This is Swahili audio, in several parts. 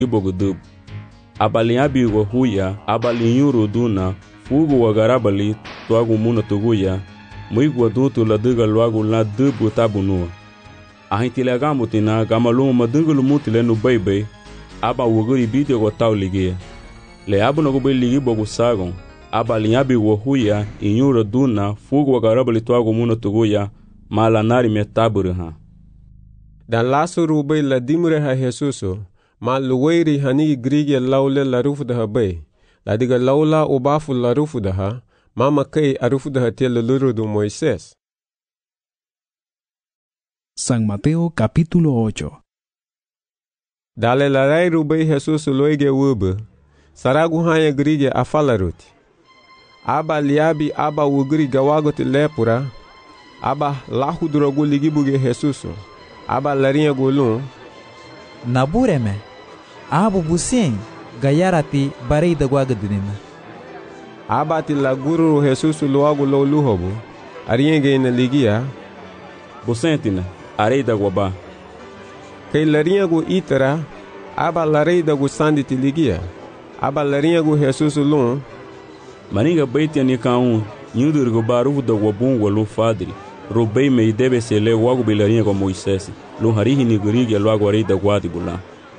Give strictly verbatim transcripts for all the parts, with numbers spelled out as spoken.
ibogudub. Abali abigo huya, abali nyuru duna, fugu wagarabali, tuagu muna tuguya, muigwa dutu la diga luagu la dubu tabunua. Ahintile gamutina, gamaluma madungulu mutile nu baybay, aba wuguri biti go tau ligia. Le abu nagu bay ligi bogu sagon, abali abigo huya, inyuru duna, fugu wagarabali tuagu muna tuguya, mala nari me taburiha. Dan lasu rubay la dimure ha Jesuso, ma luwairi hani grige laule la rufudaha bay, la diga laula ubafu la rufudaha, mama kay a rufudaha tia lurudu Moisés. San Mateo capítulo ocho. Dale la rai rubay Jesuso loige wube, saragu hanya grige afalaruti. Aba liabi aba wugri gawagoti lepura, aba lahudrogu ligibuge Jesuso, aba larinha golun. Nabureme, abu busien, gayarati barei da guagadinima. Aba ti la guru Jesuso loagu lo luhobu, arienge na ligia. Busentina, arei da guaba. Kay larinha go itara, aba larei da gu sandi ti ligia, aba larinha go Jesuso lun. Maninga baitia ni kaun, nyudur go baru da guabun walu fadri. Robei me debe se le wagu bilarinha com Moisés, lo harihi ni gurigi lo agorei da guadi bula.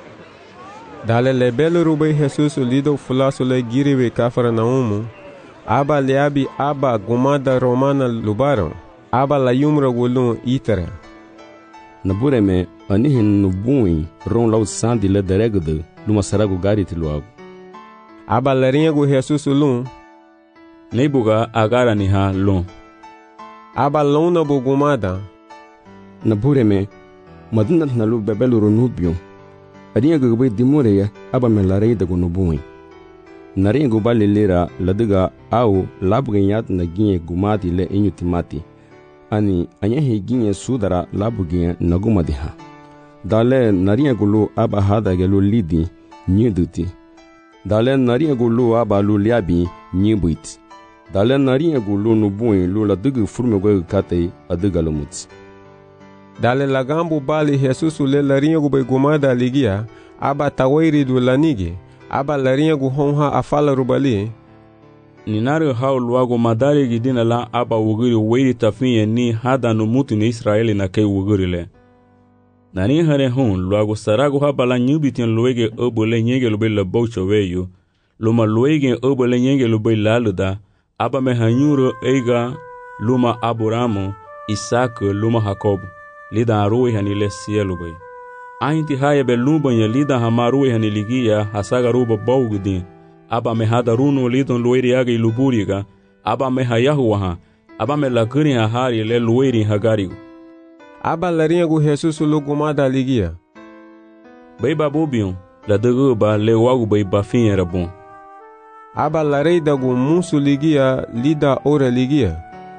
Dale le belo rubei Jesus lido fulaso le giriwe kafara naumu, aba leabi aba gumada romana lubaron, aba la yumra gulun itara. Nabureme anihin nubuin ron lau sandi le deregde luma saragu gariti luagu. Aba larinha gu Jesus lun, Neibuga agara ni ha lun. Aba lona bugumada. Nabureme madina nalu bebelu ronubio. Arinha gugbe dimureya aba melarei da gunubuin. Narinha gubali lira ladiga au labganyat na ginye gumati le inyutimati. Ani anyahe ginye sudara labugenya nagumadiha. Dale narinha gulu aba hada gelu lidi nyiduti. Dale narinha gulu aba luliabi nyibuiti. Dale narinha gulu nubuin lula digu furme gwe katei adiga lumuti. Dale lagambu bali Jesus le larinha gube gumada ligia, aba tawairi du lanige, aba larinha gu honha afala rubali. Ninari hau luago madari gidina la aba wugiri weiri tafinye ni hada numuti ni Israeli na kei wugiri le. Nani hare hun luago sarago haba la nyubitin luege obole nyenge lube la baucho weyo, luma luege obole nyenge lube laluda, aba mehanyuro eiga luma Abrahamu, Isaac luma Jacob. Lida arui hani le cielo bay. Ainti haya be lumba ya lida hamarui hani ligia hasaga ruba baugudin. Aba me hada runo lidon lueri aga iluburiga. Aba me hayahuaha. Aba me laguni hahari le lueri hagarigo. Aba larinha gu Jesus lugumada ligia. Bay babubion, la deguba le wagu bay bafin rabon. Aba larei da gu musu ligia lida ora ligia.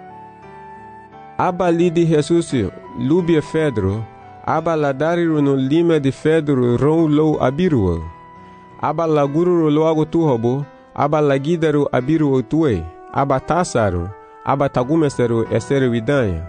Aba lidi Jesus lubia Fedro, aba ladariru no lima de Fedro ron lou abiruo. Aba lagururu loago tuhobo, aba lagidaru abiruo tue, aba tasaru, aba tagumeseru eseru vidanha.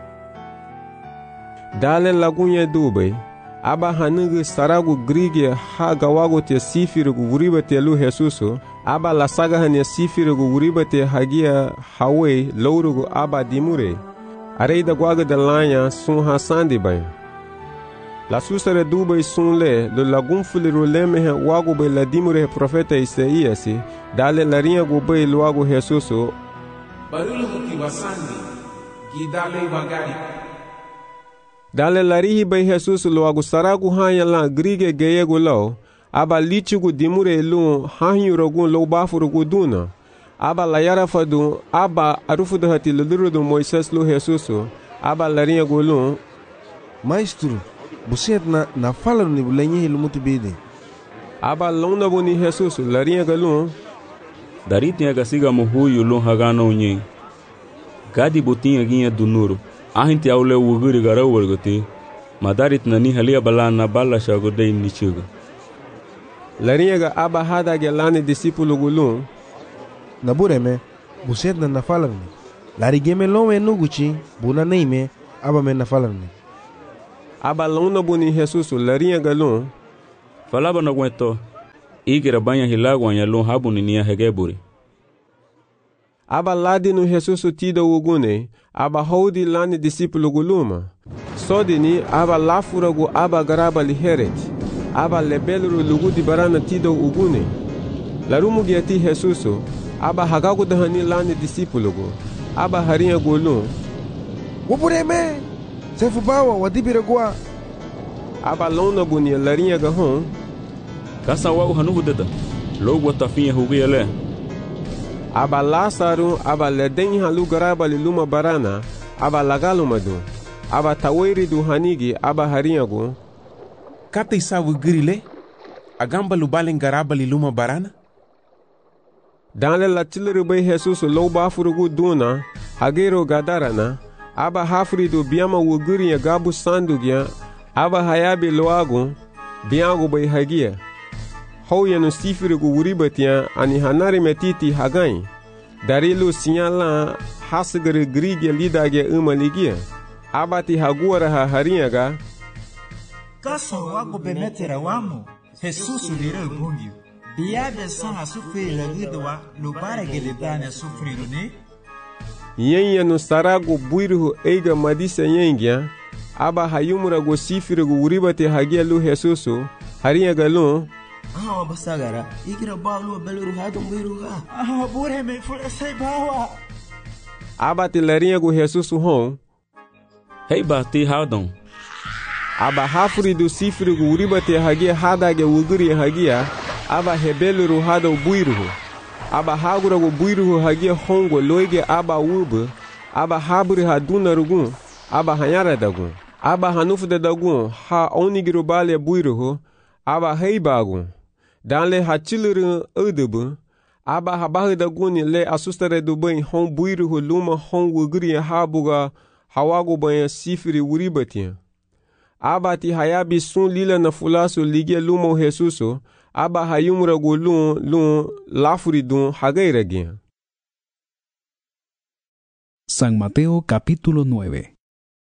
Dale lagunha dube, aba hanugu saragu grige hagawago te sifiru guriba te lu Jesuso, aba la saga hania sifiru guriba te hagia hawe lourugu aba dimure. Arei da guaga de lanha sun hasandi bay. La susare dubay sun le, lo lagun fuliru lemehe wago bay la dimure profeta Isaías, dale larinha gubay luago Jesuso. Barulu kiwasandi, gidale wagari. Dale larihi bay Jesus luago saragu hanya la grige geyego lau, aba lichigu dimure lu hanyu rogun lo bafurugu duna. Aba la yara fadu, aba arufudu hati ludurudu Moisés lu Jesuso, aba larinha golun. Maestro, buset na na fala ni bulenye lumutu bede. Aba lona boni Jesuso, larinha golun. Daritinha gasiga muhuyu lun hagano unye. Gadi botinha ginha dunuru, ahinti aule wuguri garau wargote, madarit nani halia bala na bala shagodei nichuga. Larinha ga aba hada gelani discípulo golun. Nabureme, buset na nafalarni. Larigeme lome nuguchi, buna neime, aba me nafalarni. Aba lona boni Jesus, larinha galon. Falaba no guento, Ikira banha hilago anya lon habu ninia hegeburi. Aba ladino Jesus tida ugune, aba hodi lani discípulo guluma. Sodini aba lafuragu aba garaba liheret. Aba lebeluru lugu di barana tida ugune. Larumu giati Jesuso, aba hagagu dahani lani discípulo gu. Aba harinha gulum. Wapureme! Sefubawa wadibiragua. Aba lona bunia larinha gahon. Kasa wagu hanugu deda. Logo tafinha hugiyale. Aba Lázaro aba leden halu garaba liluma barana. Aba lagalumadu. Aba taweri du hanigi aba harinha gu. Kata isawu girile? Agamba lubalen garaba liluma barana? Danle la tilirube Jesus loba furugu duna. Hagero gadarana. Aba hafri du biama wuguri ya gabu sandugya. Aba hayabi loagu. Biago bay hagia. Hou yanu sifirigu wuribatia ani hanari metiti hagai. Darilu sinyala hasigere grigya lidagya umaligia. Abati haguara ha harinyaga. Kasa wago bemetera wamo. Jesus lira bungi. Biabe sana sufri lagidwa lubare gelidane sufri ne. Yen yanu sarago buiruhu eiga madisa yengya. Aba hayumura go sifirigu wuribati hagia lu Jesusu. Harinyaga lu. Ah, basagara. Ikira balu beluru hadum biruga. Ah, bure me fule sai bawa. Abati larinha go Jesusu hon. Hei bati hadon. Aba hafuri do sifiri go uribate hagia hadage wuguri hagia. Aba hebeluru hada buiruhu. Aba hagura go buiruhu hagia hongo loige aba wubu. Aba haburi haduna rugun. Aba hanyara dagun. Aba hanufu de dagun. Ha onigiru bale buiruhu. Aba heibagun. Danle hachiliru udubu. Aba habahu daguni le asustare du bem hon buiruhu luma hon wuguri habuga hawago banha sifiri wuribatia. Aba ti hayabi sun lila na fulaso ligia luma o Jesuso. Aba hayumura go lun lun lafuri dun hagairagia. San Mateo capítulo nueve.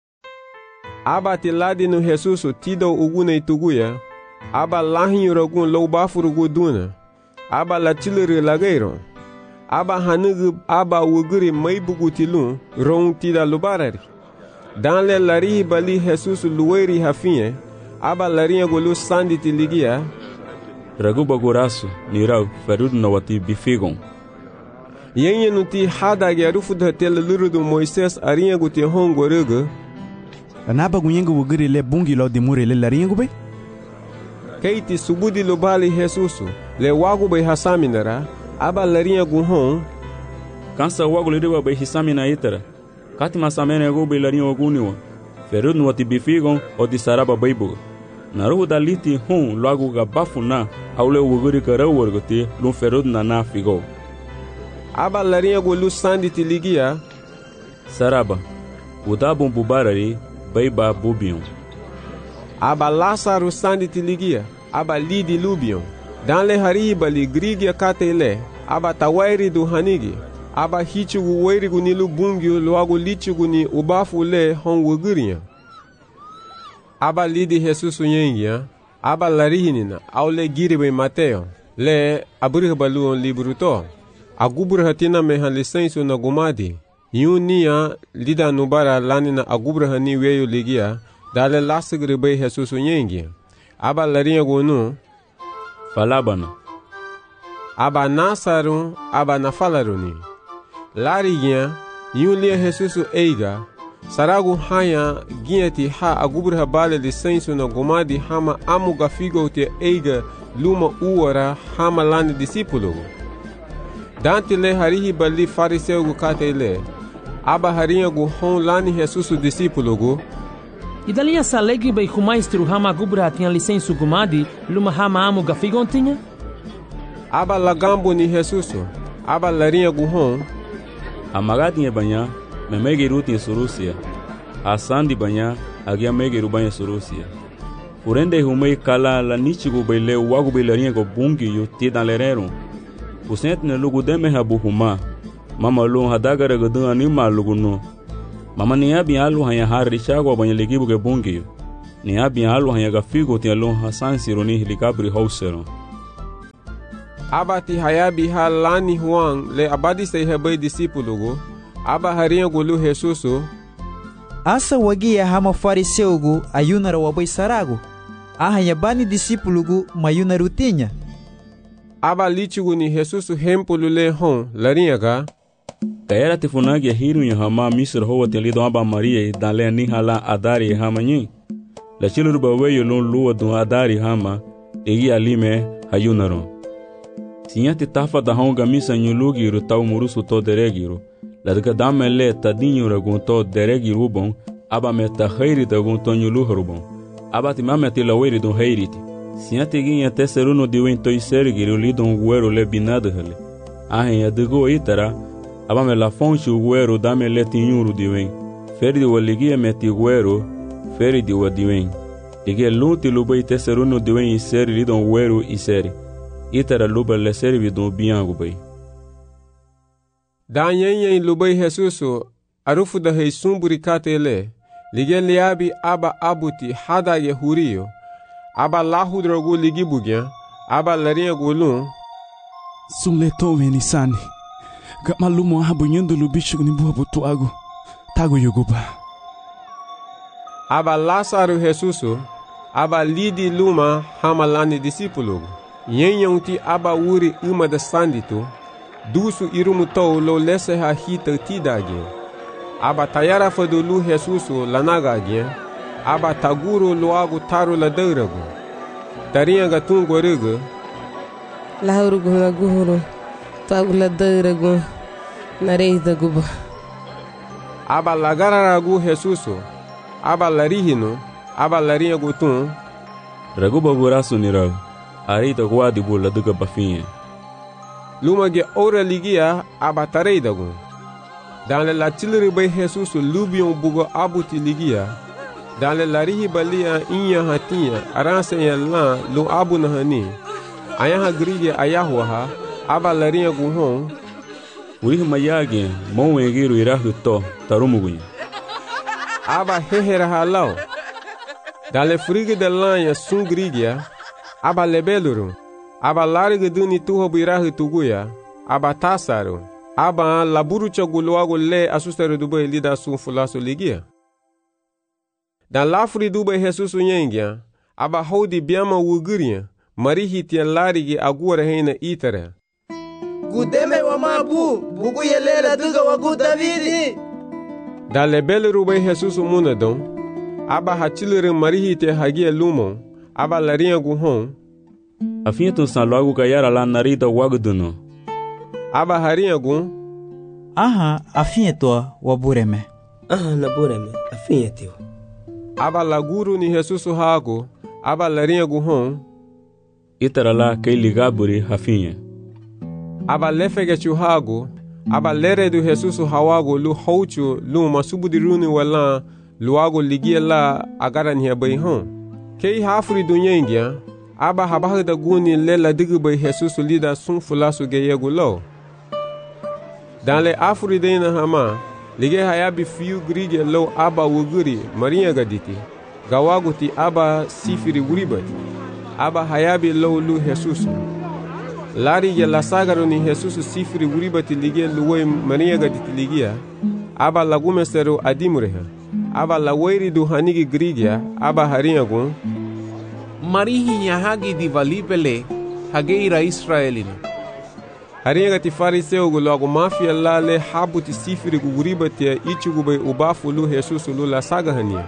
Aba ti ladi no Jesuso tida ugune ituguya. Aba lahinho rogun loubafuru guduna. Aba latilere lageiro. Aba hanugu aba wuguri maibugutilun ron tida lubarari. Danle lari bali Jesus lueri hafinhe. Aba larinha golu sandi tiligia. Raguba goraço, nirau, ferudo na wati bifigon. Yenye nuti hadage arufu da tele lurudu Moises arinha guti hongo rugu. Anaba gunyengu wuguri le bungi lo dimure le larinha gube? Keiti subudi lubali Jesusu le wagu bay hasaminara. Aba larinha guhon. Kansa wagu le dewa bay hisamina itara. Kati masamene go bay larinha waguniwa. Ferudo no wati bifigon o di saraba baybuga. Naruhu daliti hon logo gabafu na aule wuguri kara wargote lun ferudo na na figo. Aba larinha golu sandi tiligia. Saraba. Udabon bubarari bayba bubion. Aba Lázaro sandi tiligia. Aba lidi lubion. Danle hariba li grigia katele. Aba tawairi du hanigi. Aba hichugu wairigu nilu bungio logo lichugu ni ubafu le hon wuguriya. Aba lidi Jesus yengia. Aba larihinina. Aule giribe Mateo. Le aburih baluon libruto. Agubur hatina meha lisensu na gumadi. Yunia lida nubara lanina agubur hani weyo ligia. Dale lasigri bay Jesus yengia. Aba larinha gonu. Falabana. Aba nasaru. Aba nafalaruni. Larigia. Yulia Jesus eiga. Saragu haya gieti ha agubur habale lisensu na gumadi hama amu gafigo te eiga luma uara hama lani discípulo. Dante le harihi bali fariseu gu katele. Aba harinha gu hon lani Jesus discípulo gu. Idalia salegri bay kumaistru hama gubra tinha licença gumadi luma hama amu gafigon tinha? Aba lagambo ni Jesus. Aba larinha gu hon. Amagadinha banha memegiru tinha surusia. Asandi banha agia megiru banha surusia. Urende humei kala la nichigu bay le wagu bay larinha go bungi yu tidan lerero. Usent ne lugu deme habu huma. Mama lu hadagara gadun anima lugu no. Mama ni abi alu hanya hari chago banha ligibu ge bungi yu. Ni abi alu hanya gafigo tinha lu hasan sironi helikabri hausero. aba ti hayabi ha lani Juan le abadi sei habai discípulo aba harinha gulu Jesusu asa wagia hama fariseugu ayunara wabai saragu ahanya bani discípulo mayunaru tinha aba lichigu ni Jesusu hempulu le hon larinha ga Kaera te funagi hiru nya hama misr ho te lido aba Maria da le ni hala adari hama nyi la chiluru ba weyo lon luwa do adari hama egi alime hayunaro Tinha te tafa da honga misa nyulugiru tau murusu to deregiru la daga damele tadinho ragun to deregiru bon aba meta khairi da gun to nyuluhru bon aba ti mame te laweri do hairiti Tinha te ginha te seruno de wen to isergiru lidon guero le binada hele ahen ya dugo itara aba me la fonte o guero da me letinhuru de wen ferdi waligia meti guero ferdi wadiwen ige lunti lubai te seruno de wen iseri lidon guero iseri itara luba le servi do biango bai da nyenyen lubai Jesusu arufu da heisumburi katele lige liabi aba abuti hada yehurio aba lahu drogu ligi bugya aba larinha gulun Sumleto venisani Ga malumo habu nyendo lubicho ni buha butuago Tago yoguba aba Lázaro Jesusu aba lidi luma hamalani discípulo Nyenyanti aba uri uma da sandito dusu irumuto lo lese ha hita tidage aba tayara fadulu Jesusu lanagage aba taguro loago taru la deurago tarinha gatungo rega Lahurugo ngaguhuru tagu la deurago nareida guba aba lagararagu Jesusu aba larihino aba larinha gutun Raguba gurasu nirau Arita guadi bula duga bafinha Luma ge ora ligia aba tareidagu Dans le latilri bay Jesusu lubion bugo abuti ligia Dans le larihi balia inya hatinha aransa ya lan lu abu nahani Ayaha grige ayahuha aba larinha guhon Urihi mayage mon egiru irahu to tarumugunya Aba hehera halau Dans le frigo de lanha sun grigia aba lebeluru aba larga duni tuho birahu tuguya aba tasaru aba laburu chaguluago le asustaru dubai lida sun fulaso ligia dan lafri dubai Jesusu nyengia aba hodi biama wuguria marihi tia larigi agura heina itara gudeme wa mabu bugu yelela duga wagu davidi dan lebeluru bai Jesusu munadon aba hachilere marihi tia hagia lumon aba larinha guhon Afinha tu san logo gayara lá narida waguduno aba harinha gun aha afinha to wabureme aha nabureme afinha tio aba laguru ni Jesusu hago aba larinha guhon itara lá kei ligaburi afinha aba lefege chuhago aba lere do Jesusu hawago lu houchu lu masubudiruni wala luago ligia la agara ni abaihon Kei hafri dunyengia aba habahda guni lela digbai Jesusu lida sun fulasu geyegu lo Dans le afri deina hama lige hayabi fiu grige lo aba wuguri marinha gaditi gawaguti aba sifiri wuribati aba hayabi lo lu Jesusu lari ya la sagaro ni Jesusu sifiri wuribati lige luwe marinha gaditi ligia aba lagumesero adimureha aba laweiri du hanigi grigia aba harinha gun marihi yahagi di valibele hageira Israelina harinha gati fariseu gu logo mafia lale habuti sifiri gu guribati ichugu bai ubafu lu Jesusu lu la sagahania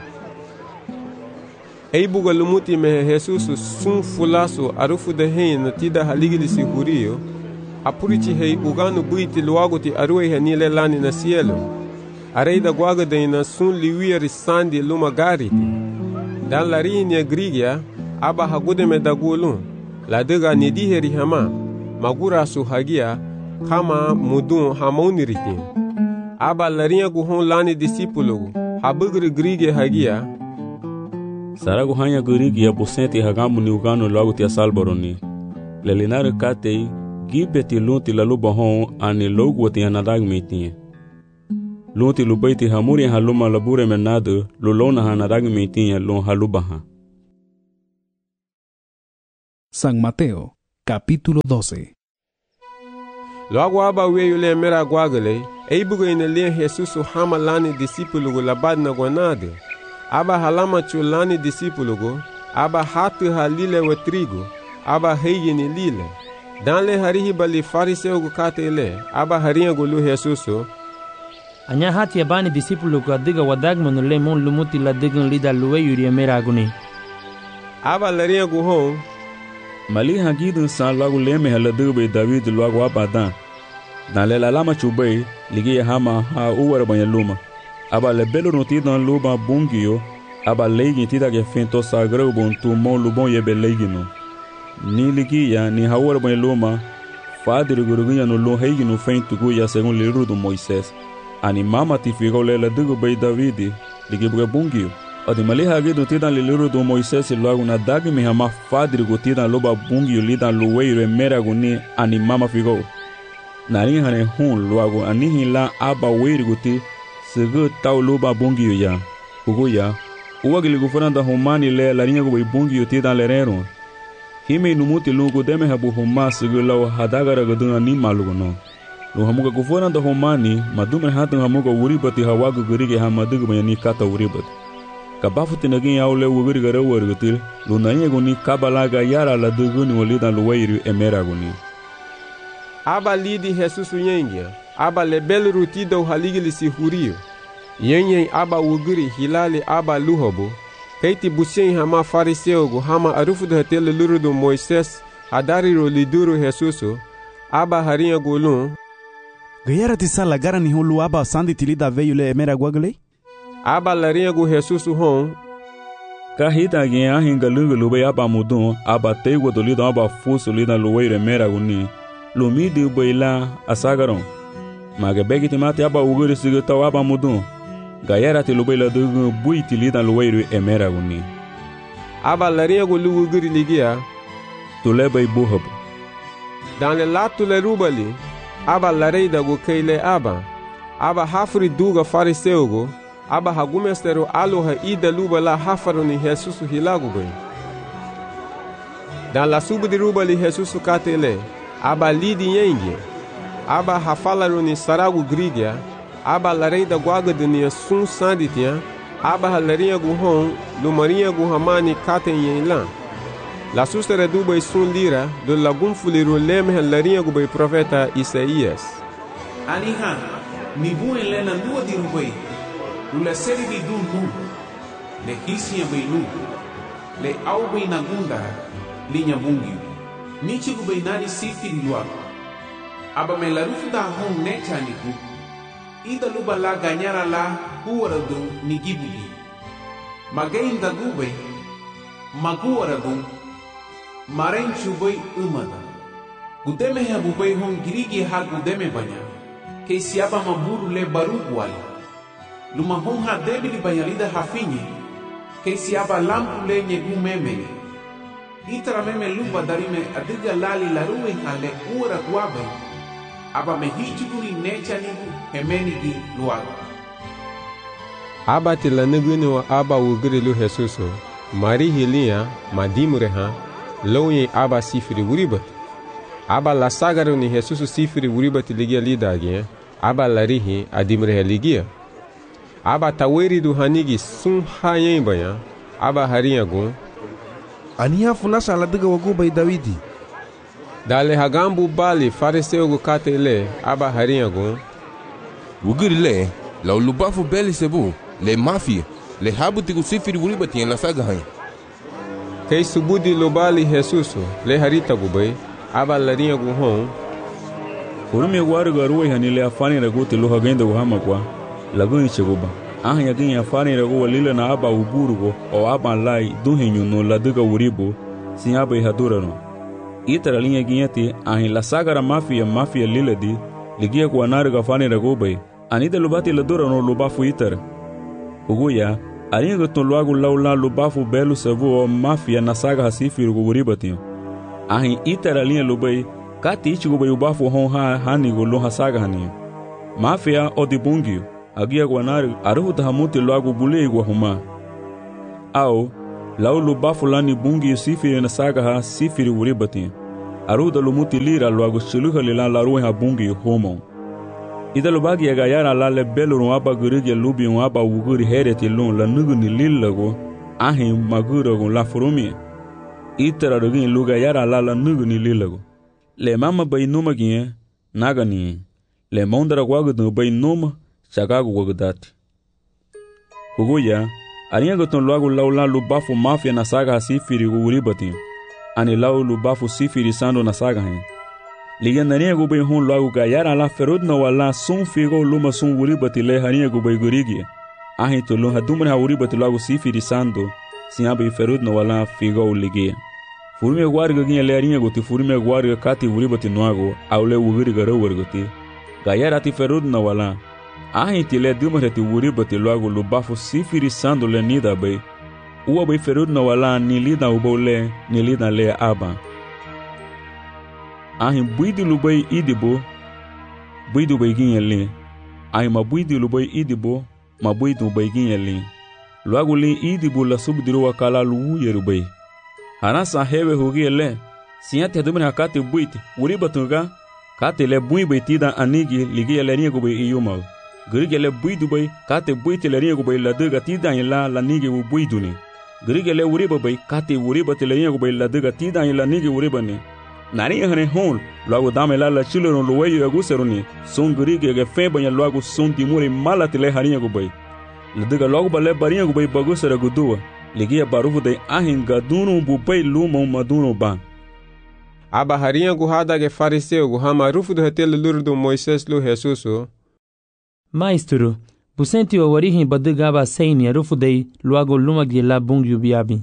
eibuga lumuti mehe Jesusu sun fulasu arufu de hein na tida haligilisi hurio apurichi hei uganu buiti luaguti aruei hanile lani na cielo areida guaga deina sun liwiari sandi luma gariti dan larinia grigia aba hagudeme dagulun la dega nidiheri hama magura su hagia kama mudun hamauniritin aba larinha guhon lani discípulo habugri grige hagia Saragu hanya grige ya busenti hagamu ni ugano logo tia salboroni lelinare katei gibeti lunti la lubahon ani logo tia nadag metinha Lunti lubaiti hamuri haluma labure menado lulona hanadag metinha lon halubaha San Mateo, capítulo doce. Logo aba weyu le mera guagale, eibugo ina le Jesus hama lani disipulugo labadna guanade. Aba halama chulani disipulugo, aba hatu halile wa trigo, aba heyini lile. Danle harihi bali fariseo gu katele, aba haringa gulu Jesuso. Anya hati abani disipulugo adiga wadagmanu le mon lumuti la digan lida luwe yuri mera aguni. Aba laringa gu hon, mali hagidun san lagu leme haladube David lagu abadan. Dan le lalama chubay ligi hama ha uwar banyaluma. Aba le belo noti dan luba bungio, aba leigi tida ke fento sagrau bon tu mon lubon yebe leigino. Ni ligi ya ni hawar banyaluma, fadiri gurugunya no lo heigino fento guya según le rudo Moisés. Ani mama tifigo le la dugo bay Davidi ligi buga bungio. Odi mali hagidun tidan le rudo Moisés lagu na dagi mi hama fadiri gutidan loba bungio lidan luweiro mera guni ani mama figo. Nari hane hun luago anihi la aba weiri guti segu tau luba bungiyo ya. Ugo ya, uwa giligu furanda humani le larinha gubai bungiyo tidan lerero. Hime inumuti lungu deme habu huma segu lau hadagara gadun ani malugo no. Lu hamuga gufuranda humani madume hatun hamuga uribati hawagu gurige hamadugu bayani kata uribati. Kabafu tinagin yau le uguri gara uwargutil, lu narinya guni kabalaga yara la duguni walidan luweiri emera guni. Aba lidi Jesus yengia, aba lebel rutida uhaligili si hurio. Yenye aba uguri hilali aba luhobo. Keiti busien hama fariseo gu hama arufu da hatele lurudu Moises adariro liduru Jesuso. Aba harinha gulun. Gayara tisala gara ni hulu aba sandi tilida veyu le emera guagle? Aba larinha gu Jesuso hon. Kahita gen ahinga lungu lube aba mudun, aba teigo dolido aba fuso lida luweire emera guni. Lumidi ubaila asagaron. Maga begi timati aba uguri sigita aba mudun. Gayara ti lubaila dugu bui tilida luweiru emera guni. Aba larinha gu lu uguri ligia. Tuleba ibuhab. Dan le latu le rubali. Aba lareida gu keile aba. Aba hafri duga fariseo gu. Aba hagumestero aloha ida lubala hafaru ni Jesusu hilagu gui. Dan la subu di rubali Jesusu katele. Aba lidi yengi, aba hafalaru ni saragu grigia, aba lareida guaga dunia sun sanditia, aba halarinha guhon, lumarinha guhamani katen yenlan. La sustere dubai sun lira, do lagum fuliru leme halarinha gubai profeta Isaías. Anihan, mi buen lena lua di rubai, lula seri di dun nu, le hisia bai nu, le au bai nagunda, linha bungiu. Nichi gubainari sifiri luago. Aba me larufu da hon necha niku. Ida luba la ganyara la huwaradu ni gibugi. Magain da gubay. Maguwaradu. Maren chubay umada. Gudeme ha bubay hon girigi ha gudeme banya. Kay siaba maburu le barugu wali. Luma hon ha debili banyalida hafinye. Kay siaba lampu le nyegu memene. Itara meme luba darime adiga lali laruwe hale ura guabe. Aba me hichuguri necha nigu hemeni gi luago. Aba tila nuguni wa aba ugiri lu Jesuso. Mari hilia madimure ha. Lounye aba sifiri uribat. Aba la sagaru ni Jesuso sifiri uribat ligia lidagi. Aba larihi adimure ligia. Aba taweri du hanigi sun hayen baya. Aba harinha gun. Aniha funasa la diga wagu bay Davidi. Dale hagambu bali fariseo gu katele aba harinha gun. Ugiri le, la ulubafu beli sebu, le mafia, le habu tigu sifiri uribati en la saga hai. Kei subudi lobali Jesuso, le harita gu bay, aba larinha gu hon. Urumi waru garuwe hani le afani raguti luha genda guhama kwa, laguni cheguba. Ahanya gini afani ragu walila na aba uburugo o aba lai duhinyu no la diga uribu sin aba ihadura no. Itara linha ginyati ahin la sagara mafia mafia lila di ligia kwa nariga afani ragu bay anida lubati la dura no lubafu itara. Uguya alinha gutun luagu laula lubafu belu savu o mafia na saga hasifi rugu uribatiyo. Ahin itara linha lubay kati ichi gubay ubafu hon ha hani gu luha saga haniyo. Mafia o di bungiyo. Agia guanari aruhu tahamuti loagu bulei guahuma. Au, lau lubafu lani bungi sifiri na saga ha sifiri uribati. aruda lumuti lira luago shiluha lila la ruha bungi homo. Ida lubagi ega yara la le beluru aba gurige lubi aba wuguri hereti lun la nuguni lillago ahi magurago la furumi. Itara rugin luga yara la la nuguni lillago. Le mama bay numa gie nagani. Le mondara guagadu bay numa chagago guagudati. Huguya arinha goton luago laula lubafu mafia na saga hasifiri guguribati. Ani lau lubafu sifiri sando na saga hen. Ligan nania gubay hun luago ga yara la ferud na wala sun figo luma sun guribati le harinha gubay gurigi. Ahi to lun hadumre ha guribati luago sifiri sando sinabay ferud na wala figo ligia. Furime guarga ginha le harinha goti furime guarga kati guribati nuago aule uguriga rawargoti. Ga yara ti ferud na wala. Ahi ti le dumre ti guribati luago lubafu sifiri sando le nida bay. Uwa bay ferud na wala ni lida ubo le ni lida le aba. Ahi buidi lubay idibo buidu bay ginha le. Ahi ma buidi lubay idibo ma buidu bay ginha le. Luago le idibo la subdiru wakala lu yerubay. Hanasa hewe hugi le. Sinyate dumre hakate buiti guribatunga kate le bui bay tida anigi ligi le ringo bay iyuma. Grigele buidu bay kate buiti le ringo bay la duga tida ila la nigi u buiduni. Grigele uriba bay kate uriba te le ringo bay la duga tida ila nigi uribani. Nari hane hon luago dame la la chilero luweyo ya guseruni son grige ge feba ya luago son timuri mala te le haringo bay. La duga luago ba le baringo bay bagusera gudua. Ligia barufu de ahin gadunu bubay luma madunu ba. Aba haringo hada ge fariseu gu hama rufu do hetele lurdo Moises lu Jesuso. Maestro, busenti o orihin badugaba seini rufu de luago luma ge la bungyu biabi.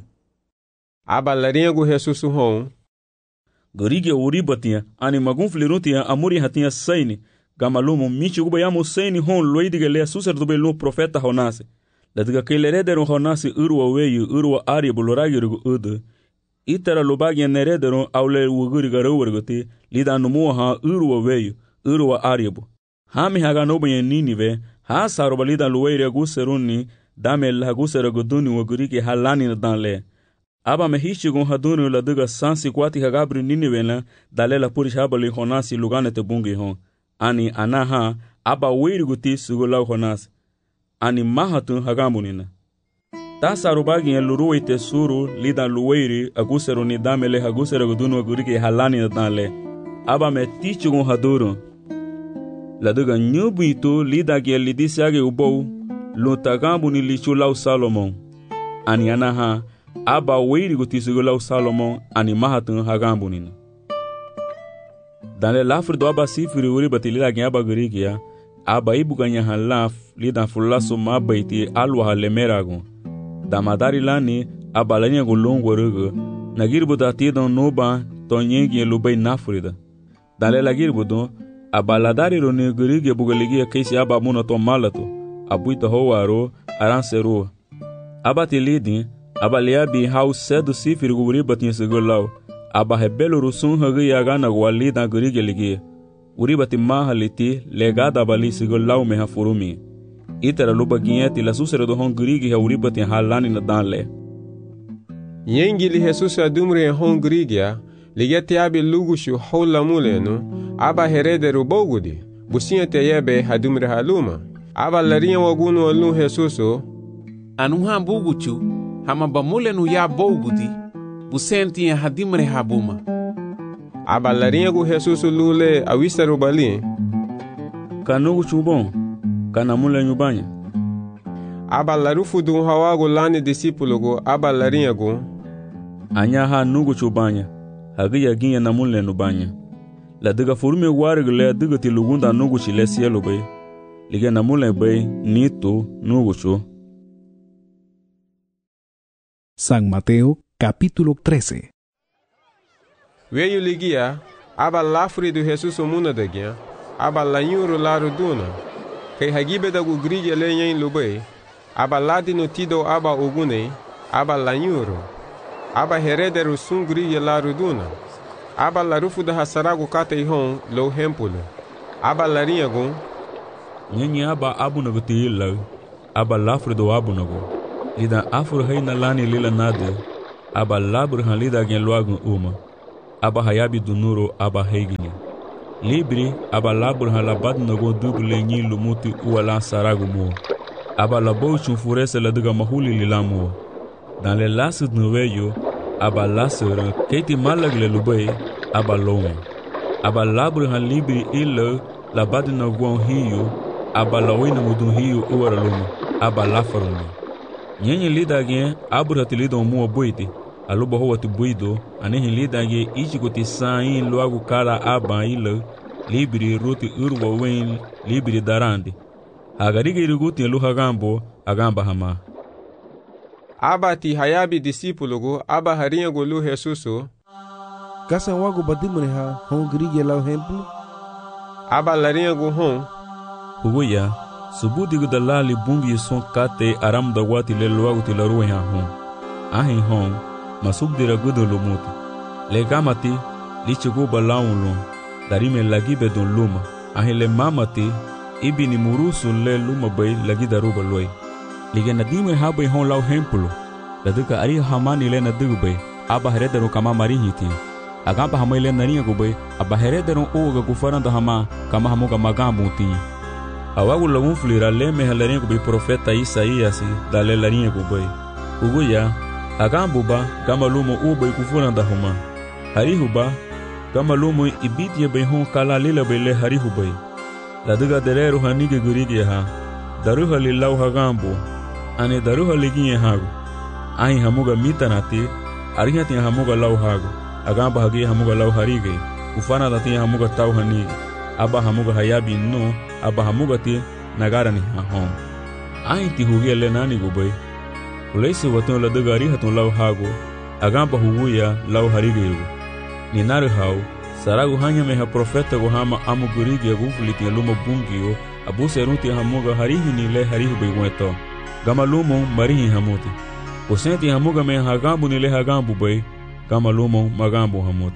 Aba laringo Jesuso hon. Gorige uribatia ani magun flirutia amuri hatia seini gamalumo michi gubayamo seini hon loidige le susar do belo profeta honase. Ladiga kelerederon honase urwa weyu urwa ari boloragirgo ude. Itara lobagi nerederon aule wuguriga rawargote lida numuha urwa weyu urwa aribo. Hami haga nobenye ninive ha saroba lida luweire guseruni dame la gusera goduni wugurike halani na danle. Aba mehishi gon haduni la duga sansi kwati hagabri ninive la dalela purish habali honasi lugane te bungi hon. Ani anaha aba weiri guti sugola honasi. Ani mahatun hagamunina. Ta sarubagi en luruwe te suru lida luweiri agusero ni damele hagusero godunu agurike halani na danle. Aba me tichu gon haduru. La duga nyubu ito lida gie lidisiage ubou luntagambu ni lichu lau Salomon. Ani anaha aba weiri gutisugo lau Salomon ani mahatun hagambu. Dale lafri do aba sifiri uri bati lida gie aba gurigia. Aba ibu ganya halaf lida fulaso mabaiti alwa halemerago. Damadari lani aba lanya gulongo rugo. Nagirbu datidon noba tonyengi lubay nafrida. Dale lagirbu abaladari roni gurige bugaligia keisi aba muna to malato abuita hoaro aransero abati lidi abaliabi hau sedu sifir guri batin segulau aba hebelo rusun hagi yagana walida gurige ligia uribati mahaliti legada bali segulau meha furumi itara lubagieti la susere do hon gurige ha uribati halani na danle yengili Jesus adumre hon gurigia ligeti abi lugushu hola muleno aba herederu bogudi businha te yebe hadumre haluma aba larinha wagunu alun Jesuso anuha buguchu hama bamulenu ya bogudi busenti hadimre habuma aba larinha gu Jesuso lule awisaru bali kanugu chubon kana mulenu banya aba larufu dun hawago lani discipulo go aba larinha gu anya ha nugu chubanya hagiya ginya namulenu banya. La diga furume warig le diga ti lugunda nugu chile cielo bay. Liga namule bay nito nugu cho. San Mateo capítulo trece. Veio ligia aba lafri do Jesus muna dagia aba lanyuru laru duna. Kay hagibe da gu grige le yen lubay aba ladino tido aba ogune aba lanyuru. Aba herederu sun grige laru duna. Aba larufu da hasarago kate ihon lo hempulo. Aba larinha gon. Nyenye aba abu naguti ila. Aba lafri do abu nagu. Lida afur haina lani lila nade. Aba labur han lida gen luagun uma. aba hayabi dunuro aba hegini. Libri aba labur halabad nago duble nyi lumuti uala saragu mo. Aba labo chunfurese la diga mahuli lilamo. Dans les lasses de noveyo, aba lasser keti malagle lubay, aba lowe. Aba labur han libri ille la bad nago hiyo, aba lawina mudun hiyo uara lumo, aba lafarone. Nyenye lidagien abur hatilido mo boiti. Aluba ho wati buido, anehi lidage ichi kuti sain luagu kala aba ilo, libri ruti urwa wen, libri darandi. Hagarige iriguti elu hagambo, agamba hama. Aba ti hayabi disipulugu, aba harinha golu Jesusu. Kasan wagu badimune ha, hon grige lau hemplu? Aba larinha gu hon. Huguya, subudigu dalali bumbi son kate aram da wati le luagu ti la ruwe ha hon. Ahin hon, masubdira gudo lumuti. Le gamati, li chigu balaun lum, darime lagibe don luma. Ahin le mamati, ibi ni murusu le luma bay lagi daruba loy. Lige na dime habe hon lau hempulu. La duka ari hamani le na dugu bay, aba heredero kama marihiti. Agamba hama ile narinha gubay, aba heredero uga gufaranda hama kama hamuga magambu ti. Awagu lagun flira le me halarinha gubay profeta Isaías da le larinha gubay. Uguya, agambuba kama lumo ubay kufuranda hama. Harihuba, kama lumo ibiti bay hon kala lila bay le harihubay. La duga derero hanige gurige ha. Daruha li lau hagambu. Ane daruha liginye hagu. Ahi hamuga mitanati, arihati hamuga lau hagu. Agamba hagi hamuga lau harige. Ufana dati hamuga tau hanige. Aba hamuga hayabi no, aba hamuga ti nagara ni hahom. Ahi ti hugia le nani gubay. Ulaisi waton la duga arihatun lau hagu. Agamba huguya lau harige yugu. Ni nari hau, saragu hanya meha profeta guhama amu gurigi ya gufuliti ya lumo bungiyo. Abu seruti hamuga harihi ni le harihi bayweto. Gama lumo marihi hamuti. Usenti hamuga me hagambu ni le hagambu bay. Gama lumo magambu hamuti.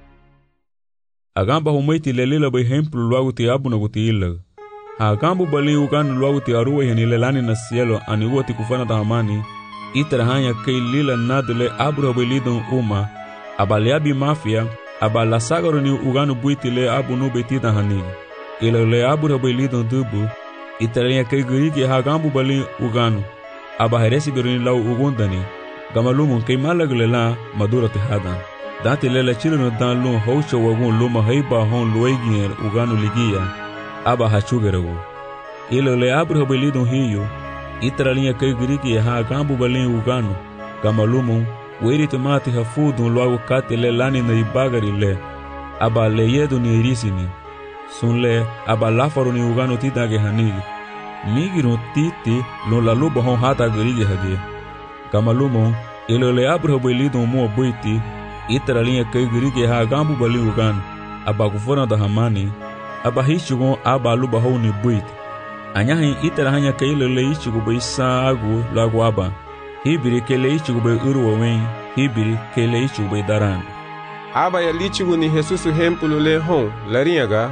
Agamba humaiti le lila bay hemplu luagu ti abu na guti illa. Hagambu bali uganu luagu ti aruwe yani le lani na cielo ani uwa ti kufana tahamani. Itara hanya kei lila nadle abu bay lidon uma. Abaliabi mafia. Aba la sagaro ni uganu buiti le abu no betita hanigi. Ila le abura bay lidon dubu, italia kay gurigi hagambu bali uganu. Aba heresi biruni lau ugundani, gamalumun kay malagle la madura tihadan. Dati le la chilino dan lun haucho wagun luma haiba hon luegier uganu ligia, aba hachugerago. Ila le abura bay lidon hiyo, italia kay gurigi hagambu bali uganu, gamalumun weri tomati hafudun luagu kate le lani na ibagari le, aba le yedu ni irisini. Sunle aba lafaro ni ugano titage hanigi. Migiro titi lo la luba hon hata gerige hage. Kamalumo ilo le abro belido mo boiti itara linha kay gerige ha gambu bali ugano. Aba kufona da hamani aba hishugo aba luba hon ni boiti. Anyahin itara hanya kay lo le ichugo bay sagu lagu aba. Hibiri ke le ichugo bay urwa wen, hibiri ke le ichugo bay daran. Aba ya lichugo ni Jesusu hempulu le hon larinha.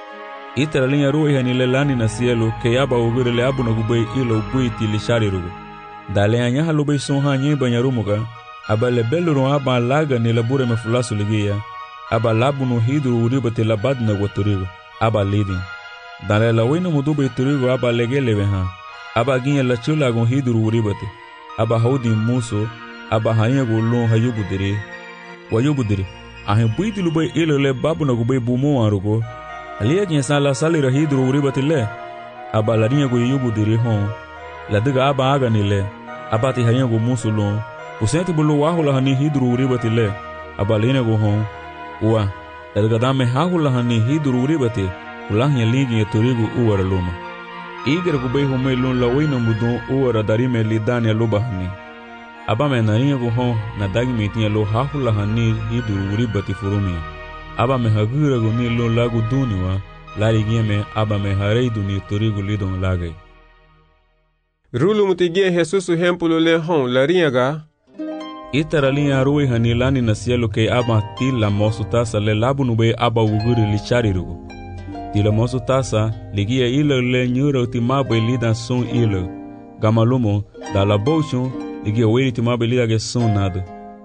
Itara linha ruwa yani le lani na cielo ke aba ugure le abu na gubay ilo buiti li shari rugu. Dale anya halubay son hanye banyarumuga, aba le beluron aba laga ni labure me fulasu ligia, aba labu no hidru uribate labad na waturigo, aba lidin. Dale la wena mudube turigo aba legele veha, aba ginya la chula gon hidru uribate, aba haudi muso, aba hanya golon hayubudiri, wayubudiri. Ahin buiti lubay ilo le babu na gubay bumo arugo, Alia kin sala sali rahidru uribati le. Aba la rinha go yubu diri hon. La diga aba aga ni le. Aba ti harinha go musulon. Usenti bulu wahula hani hidru uribati le. Aba lina go hon. Uwa. La diga dame hahula hani hidru uribati. Ulahnya ligi ya turigu uwara luma. Igra go bay home lun la wina mudon uwara darime li dani aluba hani. Aba me na rinha go hon. Na dagi mitinya lo hahula hani hidru uribati furumia. Aba me hagura go ni lo lagu duniwa, lari gieme aba me harei duni torigu lidon lagay. Rulu mutigie Jesusu hempulu le hon larinha. Itara linha ruwe hani lani na cielo ke aba tila mosu tasa le labu nube aba uguri li chari rugu. Tila mosu tasa ligia ilo le nyura utimabe lidan son ilo. Gamalumo da la bochon ligia weri timabe lida ge son nada.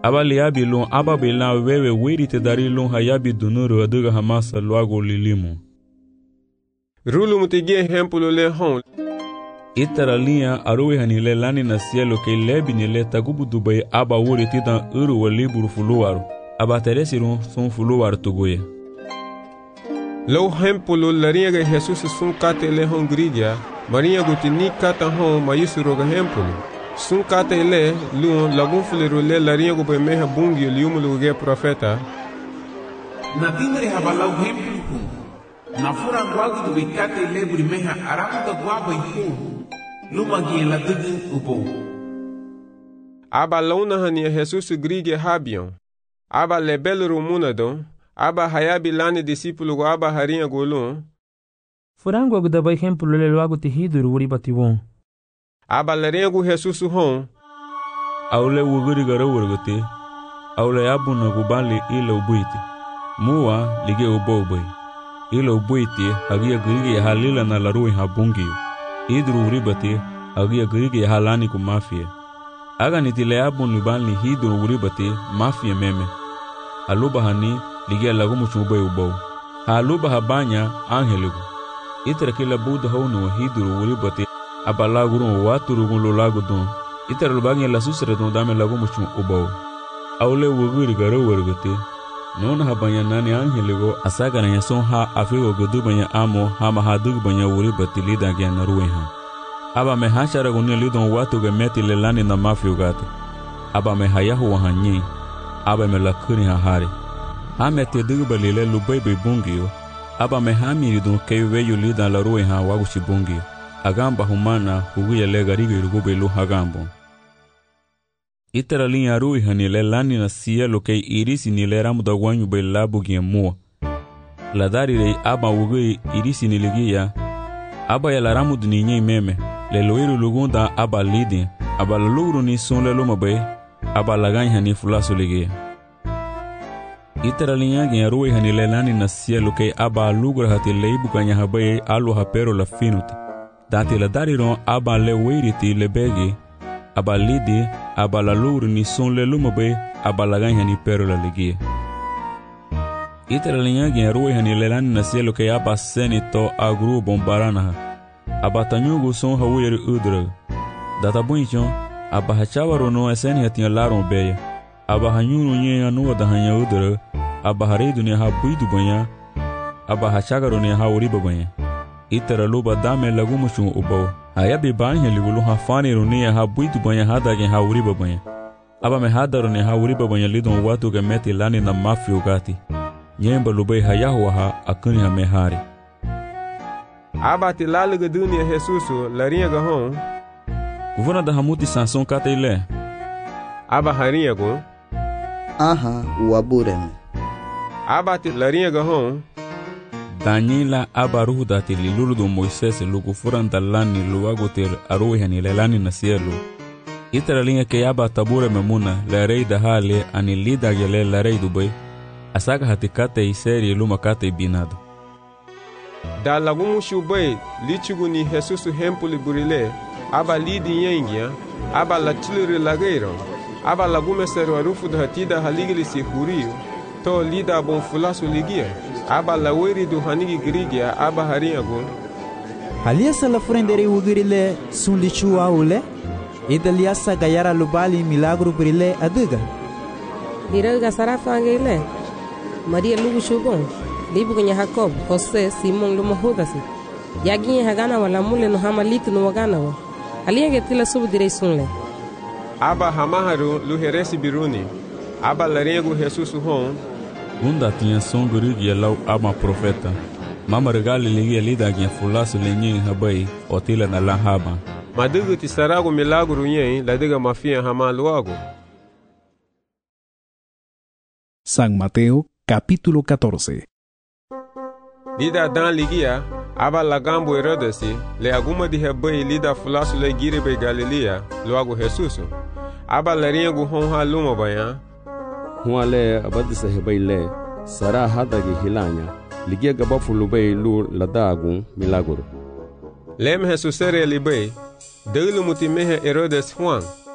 aba le yabi lon aba be la wewe wiri te dari lon hayabi dunuru aduga hamasa luago lilimu. Rulu mutigie hempulo le hon. Itara linha arowe hanile lani na cielo que lebi nile tagubu dubai aba wuri titan uru wa liburu fuluwaru. Aba teresirum son fuluwaru tugoye. Lo hempulo laringa Jesus sun kate le hon gridia. Maria gutini kata hon mayusuro ga hempulo. Sun kate le luon lagun fulero le laringa go meha bungi liumulo ge profeta. Na timre habalau hempulo. Na fura ngwagu du bikate le buri meha aramu da gwaba iku. Luma gi la dugu ubo. Aba launa hania Jesus grige habion. Aba le belro munadon. Aba hayabi lani discípulo go aba harinha golon. Furango gu da bai hempulo le luago te hiduru wuri batiwon. Aba larinha go Jesus hon. Aule wuguri gara wurgote. Aule abuna go bali ila ubuiti. Mua lige ubo ubai. Ila ubuiti hagia grige halila na larui habungi. Hiduru wuri bati hagia grige halani ku mafia. Aga nitile abun libani hiduru wuri bati mafia meme. Aluba hani lige lagu muchubai ubau. Aluba habanya angeligu. Itara kila buda haunu hiduru wuri bati abala gurun waturu gun lo lagu don. Itara lubagi la susre don dame lagu muchu ubau. Aule wuguri gara wurgote. Nona habanya nani angeligo asaga na yason ha afigo gudu banya amo hama hadug banya wuri bati lida gya naruwe ha. Aba me hashara gunia lidon watu ge meti lelani na mafi ugate. Aba me hayahu wahanyi. Aba me lakuri ha hari. Hame te duba lile lubai be bungio. Aba me hamiri don keiwe yu lida la ruwe ha wagushi bungio. Agamba humana huguya lega rigo irugube lu hagambo. Itara linha ruwe hani lelani na cielo kei irisi ni leramu da wanyu be labu gia mua. Ladari rei aba wugui irisi ni ligia. Aba ya laramu duninye meme. Leloiru lugunda aba lidi. Aba lalugru ni son lelo mabe. Aba lagany hani fulasu ligia. Itara linha gia ruwe hani lelani na cielo kei aba lugra hati leibu kanya habaye alu hapero la finuti. Dati la dariron aba le weiriti le begi. Aba lidi, aba la lugru ni son lelo mabe. Aba lagany hani pero la ligia. Itara linha gia ruwe hani lelani na cielo kei aba seni to agru bombarana. Aba tanyugu son hawiri udra. Data bunchon, aba hachawaro no eseni hatia laron beya. Aba hanyuru nye anuwa da hanya udra. Aba haridu ni ha buidu banya. Aba hachagaro ni ha uriba banya. Itara luba dame lagumushun ubao. Hayabi banya ligulu ha faniru ni ha buidu banya hadagi ha uriba banya. Aba me hadaro ni ha uriba banya lidon watu ge meti lani na mafi ugati. Nyemba lubai hayahu ha akuni ha mehari. Aba ti laluga dunia Jesusu larinha ga hon. Kuvuna da hamuti sanson kata ile. Aba harinha go. Aha, uabureme. Aba ti larinha ga hon. Daniela aba ruhu dati lilulu do Moises lugu furan dalani luago ter aruwe hani lelani na cielo. Itara linha ke aba tabure memuna la rei da hale ani lida gele la rei dubai. Asaga hati kate iseri luma kate binado. Da lagumu shubai lichugu ni Jesusu hempuli burile. Aba lidi yengia. Aba la chiluri lageiro. Aba lagume seru arufu da hatida haligili si huriyo. To lida bon fulasu ligia. Aba la weri du hanigi grigia. Aba harinha go. Halia sala furendere wugirile sun lichu aule. Idaliasa gayara lubali milagro burile aduga. Diraga sarafangile. Maria lugu shubon. Libu kwenye Jacob, Jose, Simon lumo hudasi. Yaginye hagana wala mule no hama litu no wagana wa. Alienge tila subu direi sunle. Aba hamaharu luheresi biruni. Aba larengu Jesusu hon. Gunda tinha som gurigi ya lau ama profeta. Mama regali ligi ya lida gya fulasu lenye habai otila na la haba. Madugu tisarago milagru nye ladiga mafia hama luago. San Mateo, capítulo catorce. Lida dan ligia, aba lagambo Herodesi, le aguma di hebai lida fulasu le giribe Galilea, luago Jesusu. Aba laringu honha luma baya. Hua le abadisa hebai le, sara hadagi hilanya, ligia gabafu lubai lu ladagun milagro. Lem Jesusere libai, delu mutimehe Herodes Juan.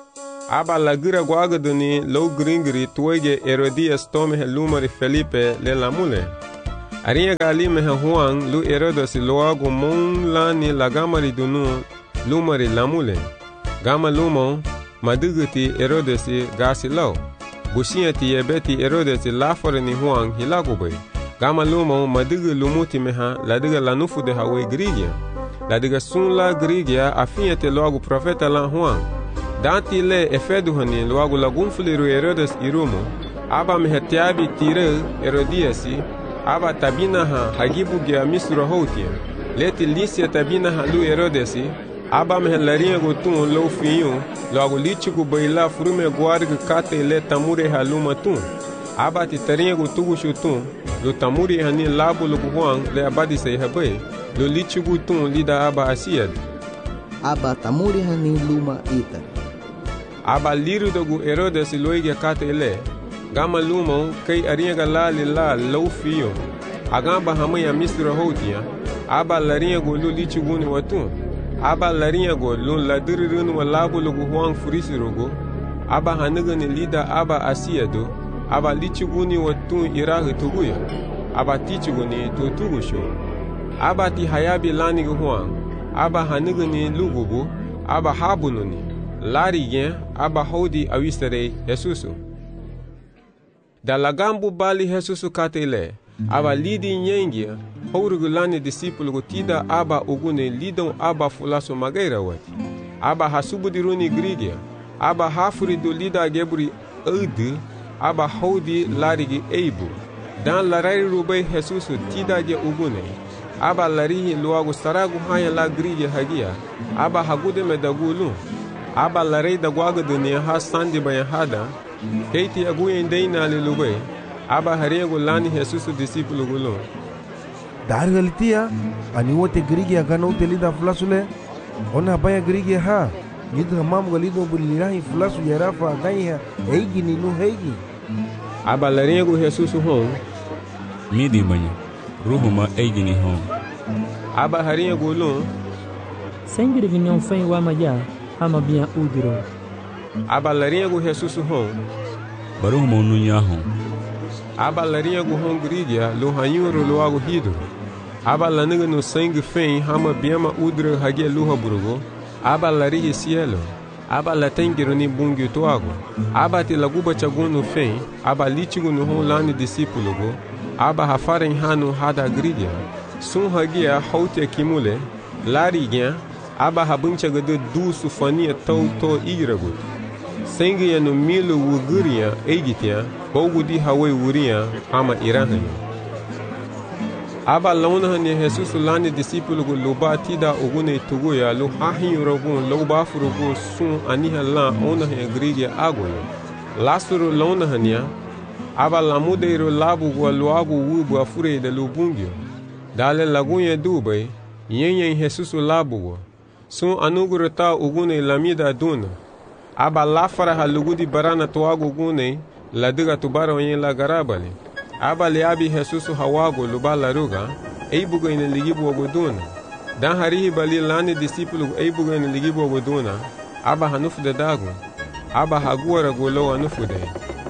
aba lagira guagaduni low gringri tuege Herodias tome he lumari Felipe le lamule. Arinha galime he Juan lu Herodes loago mon lani lagamari dunu lumari lamule. Gama lumo maduguti Herodes gasi lau. Bushiati ebeti Herodes lafore ni Juan hilagube. Gama lumo madugu lumuti meha ladiga lanufu de hawe grigia. Ladiga sun la grigia afinhete logo profeta la Juan. Danti le efeduhani logo lagunfuliru Herodes irumo. Aba mehetiabi tire Herodiasi. Aba tabina ha hagibugia misura hotia. Leti licia tabina ha lu Herodesi. Aba mehelarinha gotun lo finho. Logo litigo baila frume guarga kate le tamure haluma tun. Aba titarinha gotugu chutun. Lo tamuri hani labo lo Juan le abadi sei habai. Lo litigo tun lida aba asiad. Aba tamuri hani luma ita. Aba liru dogu Herodes loige kate le. Gama luma kei arinha galali la lo fio. Agamba hamaya misra hotia. Aba larinha go lo litigo ni watun. Aba larinha go lo ladirirun wa labo lo Juan furisirogo. Aba hanagani lida aba asiado. Aba lichuguni watun irahi tuguya. Aba tichuguni tutugusho. Aba ti hayabi lani Juan. Aba hanagani lugubu. Aba habununi. Lari gen. Aba hodi awistere Jesusu. Da lagambu bali Jesusu katele. Aba lidi nyengia. Hourugu lani disipulu gutida aba ugune lidon aba fulaso magaira wati. Aba hasubudiruni grigia. Aba hafuri do lida geburi udi. Aba hodi larigi eibu. Dan larari rubai Jesusu tida je ugune. Aba larihi luagu saragu haya la grigia hagia. Aba hagude medagulu. Aba larei da guaga dunia ha sandi bayan hada. Keiti aguyen deina li lubai. Aba hariego lani Jesusu disipulu gulo. Dargalitia, ani wote grigia gana utelida flasule. Ona baya grigia ha. Nidu mamu galido bulirahi flasu yarafa gaiha eigi ninu heigi. Aba lariego Jesusu hon. Midi banyak. Ruhuma eigi ni hon. Aba hariego lo. Sengiri vinyon fei wa maja hama bia udiro. Aba lariego Jesusu hon. Baruhuma ununya hon. Aba lariego hon grigia lo hanyuro lo ago hidro. Aba laniga no sangue fei hama biama udra hagia luha burugo. Aba larihi cielo. Aba latengiro ni bungi toago. Aba te laguba chaguno fei. Aba litigo no hon lani disipulugo. Aba hafaren hanu hada grigia. Sun hagia haute kimule. Larigia. Aba habuncha gade du sufania tau to iragut. Sangue ya no milo wuguria eigitia. Bogu di hawe wuria ama irahani. Aba launa hani Jesus lani disipulu go loba tida ogune tuguya lo hahin rogun loba furugo sun aniha la ona he grigia agoyo. Lasuru launa hania. Aba lamudeiro labu go loago wubu afure de lubungio. Dale lagunye dubai yenye Jesus labu go. Sun anugurata ogune lamida duna. Aba lafara halugudi barana toago gune ladiga tubara wenye la garabali. Aba leabi Jesusu hawago luba laruga, eibuga ina ligibu waguduna. Dan harihi bali lani disipulu eibuga ina ligibu waguduna. Aba hanufu de dagu. Aba haguara golo hanufu de.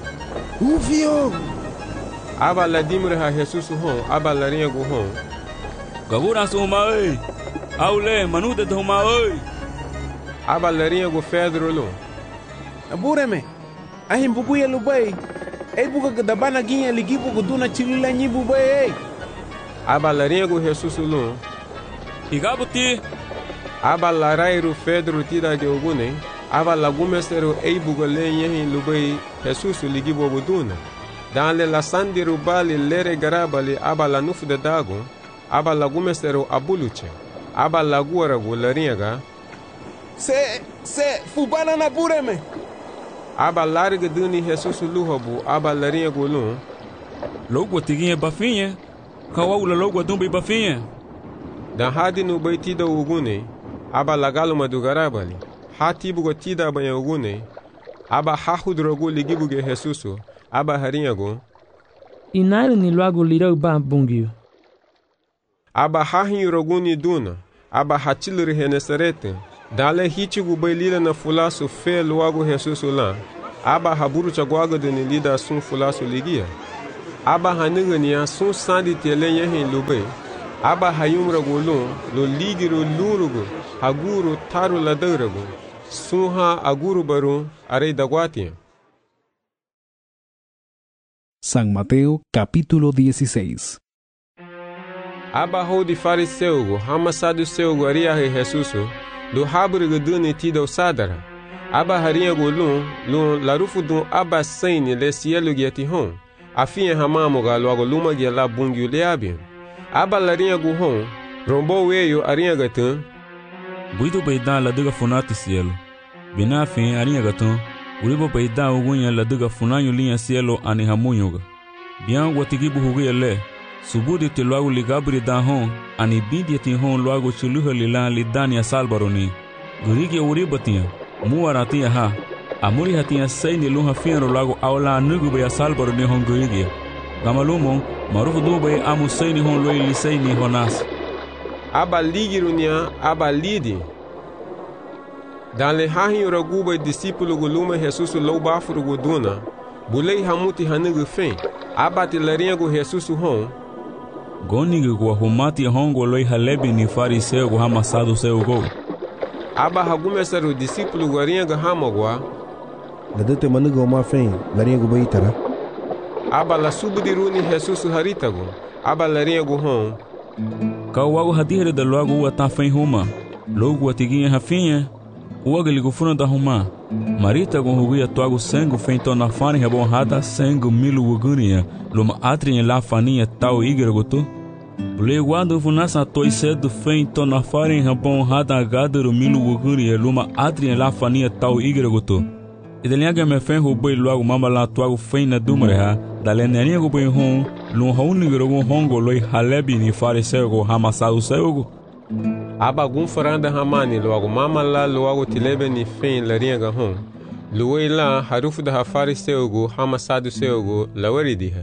Ufio! Aba la dimre ha Jesusu hon, aba la riego hon. Gabura suma oi! Aule, manude dhuma oi! Aba la riego Pedro lo. Abureme, ahim bubuya lubai. Ei buka gadabana ginha ligibu guduna chilila nyibu bay. Aba lariego Jesusu lo. Igabuti. Aba larairu Pedro tida de ogune. Aba lagumesero ei buka lenyehi lubai Jesusu ligibu guduna. Dan le la sandi rubali lere garabali aba la nufu de dago. Aba lagumesero abuluche. Aba laguara go lariega. Se se fubana na bureme. Aba larga duni Jesusu luhobu aba larinha golun. Logo tiguinha bafinha. Kawaula logo dumbi bafinha. Dan hadi no baitida ugune. Aba lagalo madugarabali. Hatibu gotida banha ugune. Aba hahudrogo ligibuge Jesusu. Aba harinha go. Inari ni logo lirau ba bungio. Aba hahin roguni duna. Aba hatilri henesarete. Dale hitigu bai lida na fulasu fe luagu Jesus la. Aba haburu chagwaga de ni lida sun fulasu ligia. Aba haniga ni sun sandi telenye hin lube. Aba hayumra gulun lo ligiru lurugu haguru taru ladaragu. Sunha aguru baru arei dagwatia. San Mateo capítulo dieciséis. Aba hodi fariseugo hama saduceugo aria he Jesuso do haburigo duni tidau sadara. Aba harinha golun lun larufu dun aba saini le cielo giati hon. Afinha hamamoga logo luma gia la bungiu leabian. Aba larinha guhon rombo weyo arinha gatun. Buido beida la duga funati cielo. Bina fin arinha gatun. Uribo beida ugunya la duga funanyo linha cielo ani hamunyoga. Bian watigibu huguya le. Subudi te loago ligabri da hon ani bindi ti hon loago chuluha lilan lidania salbaroni. Gurigi uribatia muaratia ha. Amuri hatia saini luha fiano loago awla nugu ya salbaroni hon gurigi. Gamalumo marufu dube amu saini hon loi lisaini honas. Aba ligirunia aba lidi. Dan le hahin raguba discípulo guluma Jesus lo bafuru guduna. Bulei hamuti hanugu fen. Aba te larinha go Jesus hon. Gonigu go humati hongo loi halebi ni fariseu go hamasado seu go. Aba hagumesaru discípulo garinha go hamogwa. Ladete manugo ma fen larinha go baitara. Aba la subudiruni Jesus haritago. Aba larinha go hon. Kawago hadire da logo wa ta fen huma. Logo atiguinha hafinha. Uaga ligo funa da huma. Marita go huguia toago sangue feito na fani rebonrada sangue milu ugunia. Luma atrinha la faninha tal igra goto. Bule guardo funasa toi cedo feito na fani rebonrada gadero milu ugunia. Luma atrinha la faninha tal igra goto. Idelinha me fen roubei logo mama la toago feina dumreha. Dalenia go bem hon. Lum haunigra go hongo loi halebi ni fariseu go hamassado cego. Aba gun faranda hamani logo mama la logo tilebe ni fen larinha ga hon. Luei la harufu da fariseugo hamasado seugo lawaridiha.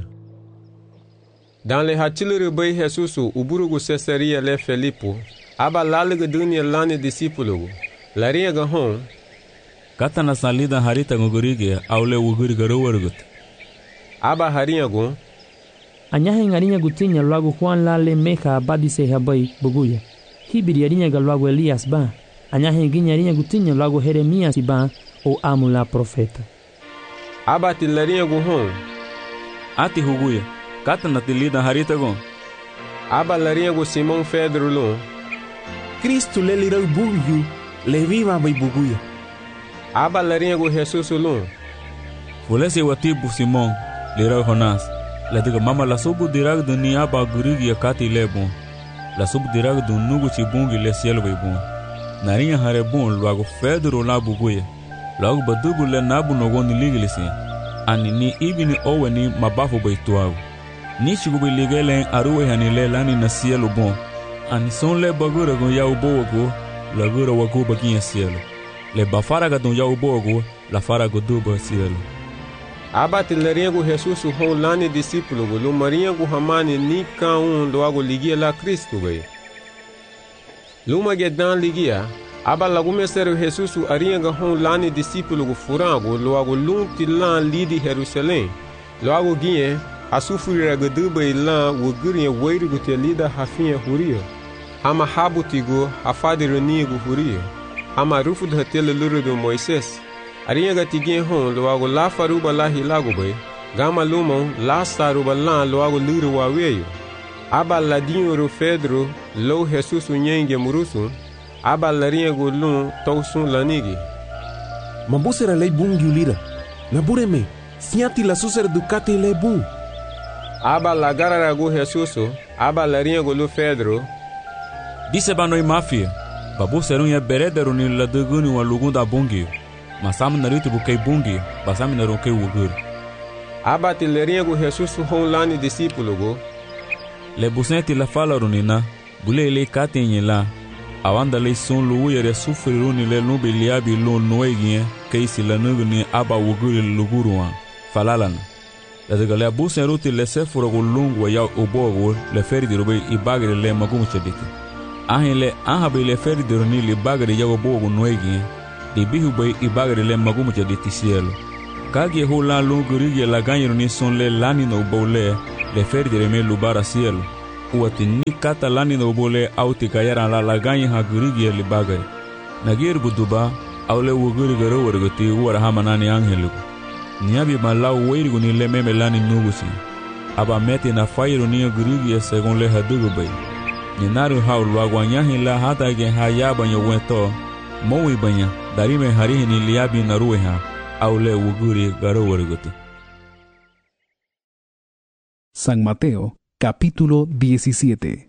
Dan le hatilere bai Jesusu uburugo Cesaria le Felipo. Aba lalega dunia lane discípulo. Larinha ga hon. Kata na salida harita ngurige aule uguriga rowargut. Aba harinha go. Anyahe ngarinha gutinya logo Juan la le meca abadise habai buguya. Hibiri arinha ga logo Elias ba. Anyahe ginya arinha gutinya logo Jeremias ba. O amo la profeta. Aba te larinha go hon. Ati huguya. Kata na tilida harita go. Aba larinha go Simão Pedro lo. Cristo le lirau bugyu. Le viva bai buguya. Aba larinha go Jesus lo. Fulese watibu Simão. Lirau honas. La diga mama la subu dirag do ni aba gurigi akati lebon. La subu dirag do nugu chibungi le cielo bai bon. Narinha harebon logo Pedro la buguya. Logo badubu le nabu nogoni ligilisi. Ani ni ibini owe ni mabafu baituago. Ni chigubi ligele aruwe hanile lani na cielo bon. Ani son le bagura gon ya ubogo. Lagura wagu baginha cielo. Le bafaraga don ya ubogo. La farago duba cielo. Aba te larinha go Jesus hon lani discípulo go. Lo marinha go hamani ni ka un logo ligia la Cristo bai. Luma gedan ligia. Aba lagumesero Jesus arinha ga hon lani discípulo go furango logo lunti lan lidi Jerusalém. Logo guinhe a sufrira ga dubai lan wugurinha weiru go te lida hafinha huria. Hama habutigo hafadirani go huria. Hama rufu da tele luru do Moisés. Arinha ga tiguinha hon logo la faruba la hilago bai. Gama lumon la saruba lan logo luru wa weyo. Aba ladinho ro Pedro lo Jesus nyenge murusu. Aba larinha go lun tausun lanigi. Mambusera lei bungi ulira. Nabureme, siati la susera ducati lei bung. Aba lagara go Jesuso. Aba larinha go lu Pedro. Disse banoi mafia. Babu serunha berederu ni la duguni wa lugunda bungi. Masam naritu bukai bungi. Basam narukai wugur. Aba te larinha go Jesuso hon lani discípulo go. Le busenti la fala runina. Bule le katenye la. Awanda le son lu yere sufriru ni le nubi liabi lu noeginye keisi la nugu ni aba wuguri luguruan falalana. La de galea busen ruti le sefuro gu lungu ya ubogu le feri di rubi ibagri le magumu chediki. Ahile ahabe le ferdero ni li bagari yago bogo noegi. Di bihu bay i bagari le magumucha di tisielo. Kagi ho la lungurigi la ganyero ni son le lani no bole le ferdere me lubara cielo. Uati ni kata lani no bole auti kayara la la ganyi ha gurigi li bagari. Nagir buduba aule wuguri garo wargati wara hamanani angelu. Nyabi malau weirigu ni le meme lani nugusi. Aba meti na fairu ni gurigi segon le hadugu bay. Ninaru hau luagwa nyahi la hata gen hayaba nyo wento. Mowi banya darime harihi ni liabi na rueha aule wuguri garo wargati. San Mateo, capítulo diecisiete.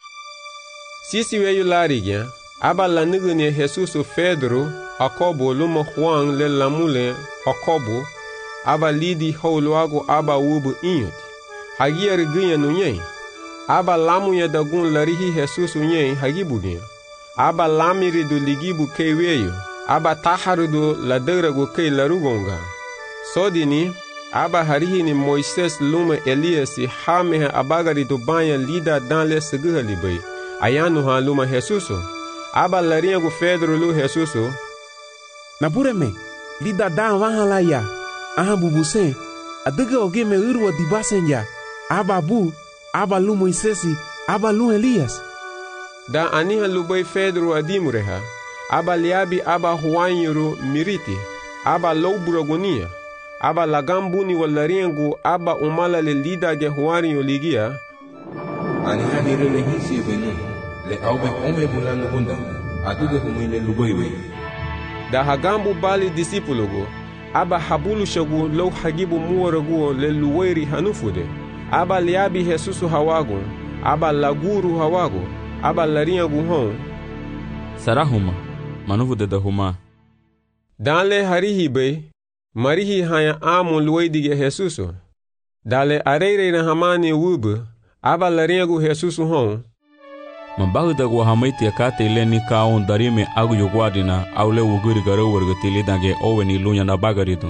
Sisi weyu larigya, aba la nigune Jesus Pedro, Jacobo luma Juan le lamule Jacobo, aba lidi holuago aba wubu inyot. Hagia rigunya nunye. Aba lamu ya dagun larihi Jesus unye hagibugia. Aba lamiri do ligibu kei weyo. Aba taharu do laderago kei larugonga. Sodini, aba harihi ni Moises luma Eliasi hameha abagari do banya lida dan le seguha libay. Ayanu ha luma Jesuso. Aba lariago Pedro lu Jesuso. Napureme, lida dan wahala ya. Aha bubuse, adega oge me urwa dibasen ya. Aba bu, aba lu Moisesi, aba lu Elias. Da aniha lubay Pedro adimureha. Aba liabi aba huanyuru miriti. Aba louburagonia. Aba lagambuni walariengu aba umala le lida ge huario ligia. Aniha nirele hisi benu. Le aube ome bulano bunda. Aduge humile lubaiwe. Da hagambu bali disipulugo. Aba habulu shagu lo hagibu muwaragu le luweri hanufude. Aba liabi Jesusu hawago. Aba laguru hawago. Aba lariengu hon. Sarahuma. Manufu de da huma. Danle harihi be. Marihi haya amu luweidige Jesuso. Dale areire na hamani wube. Aba lariengu Jesusu hon. Mabahu da gwa hamaiti akate ile ni kaon darime agu yugwadina aule wuguri garo wargati lidange owe ni lunya na bagaridu.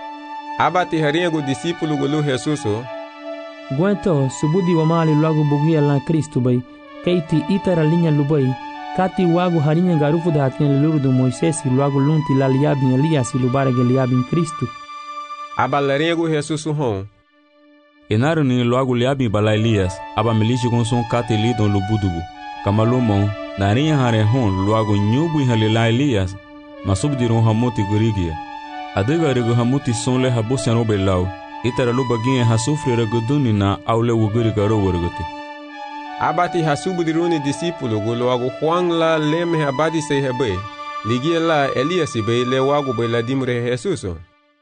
Aba ti hariengu disipulu gulu Jesuso. Gwento subudi wa mali luagu bugia la Kristu bay. Keiti itara linya lubai. Kati wagu harinya garufu da hatien lurdu Moisesi luagu lunti la liabin Elias lubarege liabin Kristu. Aba lariengu Jesusu hon. Enaru ni luagu liabin bala Elias. Aba milishi konson kati lidon lubudubu. Kamalumon, narinya hare hon luagu nyubu halila Elias. Masubdiron hamuti gurigia. Adega regu hamuti sonle habusian obelau. Itara lubagia hasufri reguduni na aule wuguri garo wargati. Abati hasubudiruni disipulu gulo wagu Juan la leme abadi se hebe. Ligia la Elias be le wagu be la dimre Jesuso.